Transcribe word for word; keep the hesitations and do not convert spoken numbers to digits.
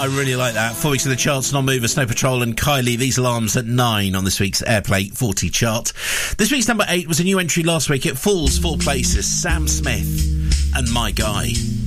I really like that. Four weeks in the charts, Non-Mover, Snow Patrol and Kylie. These alarms at nine on this week's Airplay forty chart. This week's number eight was a new entry last week. It falls four places. Sam Smith and My Guy.